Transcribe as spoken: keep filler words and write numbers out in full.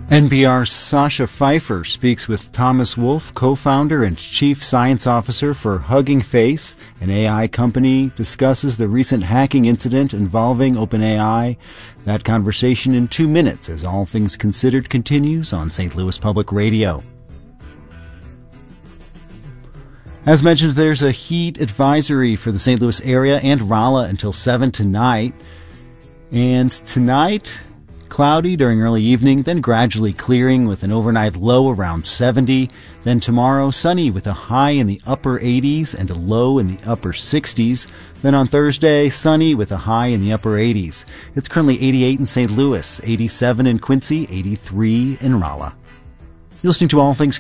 N P R's Sasha Pfeiffer speaks with Thomas Wolfe, co-founder and chief science officer for Hugging Face, an A I company, discusses the recent hacking incident involving OpenAI. That conversation in two minutes as All Things Considered continues on Saint Louis Public Radio. As mentioned, there's a heat advisory for the Saint Louis area and Rolla until seven tonight. And tonight, cloudy during early evening, then gradually clearing with an overnight low around seventy. Then tomorrow, sunny with a high in the upper eighties and a low in the upper sixties. Then on Thursday, sunny with a high in the upper eighties. It's currently eighty-eight in Saint Louis, eighty-seven in Quincy, eighty-three in Rolla. You're listening to All Things